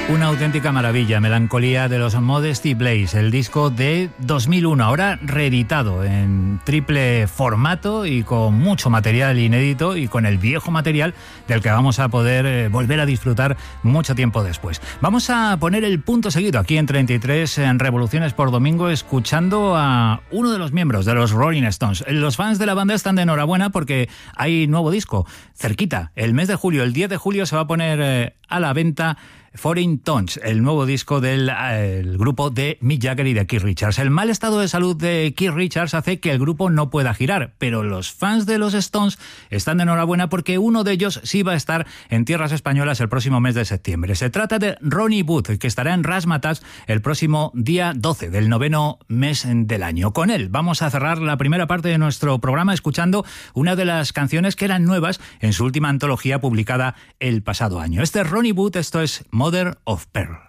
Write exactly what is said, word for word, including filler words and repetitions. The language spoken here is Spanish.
Una auténtica maravilla, Melancolía de los Modesty Blaze, el disco de dos mil uno, ahora reeditado en triple formato y con mucho material inédito y con el viejo material del que vamos a poder eh, volver a disfrutar mucho tiempo después. Vamos a poner el punto seguido aquí en treinta y tres en Revoluciones por Domingo, escuchando a uno de los miembros de los Rolling Stones. Los fans de la banda están de enhorabuena porque hay nuevo disco cerquita. El mes de julio, el diez de julio, se va a poner eh, a la venta Foreign Tones, el nuevo disco del el grupo de Mick Jagger y de Keith Richards. El mal estado de salud de Keith Richards hace que el grupo no pueda girar, pero los fans de los Stones están de enhorabuena porque uno de ellos sí va a estar en tierras españolas el próximo mes de septiembre. Se trata de Ronnie Wood, que estará en Razzmatazz el próximo día doce del noveno mes del año. Con él vamos a cerrar la primera parte de nuestro programa escuchando una de las canciones que eran nuevas en su última antología publicada el pasado año. Este es Ronnie Wood, esto es Mother of Pearl.